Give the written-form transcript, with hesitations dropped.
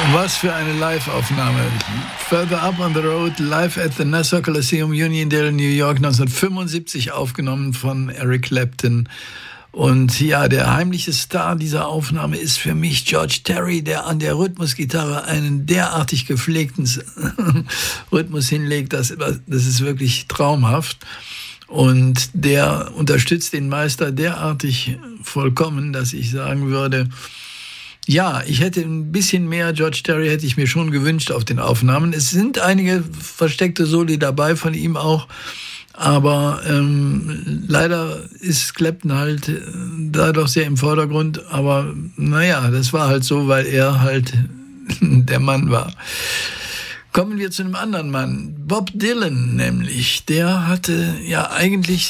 Was für eine Live-Aufnahme. Further Up on the Road, live at the Nassau Coliseum, Uniondale, New York, 1975 aufgenommen von Eric Clapton. Und ja, der heimliche Star dieser Aufnahme ist für mich George Terry, der an der Rhythmusgitarre einen derartig gepflegten Rhythmus hinlegt, das ist wirklich traumhaft. Und der unterstützt den Meister derartig vollkommen, dass ich sagen würde, ja, ich hätte ein bisschen mehr George Terry hätte ich mir schon gewünscht auf den Aufnahmen. Es sind einige versteckte Soli dabei von ihm auch, aber leider ist Clapton halt da doch sehr im Vordergrund. Aber naja, das war halt so, weil er halt der Mann war. Kommen wir zu einem anderen Mann, Bob Dylan nämlich. Der hatte ja eigentlich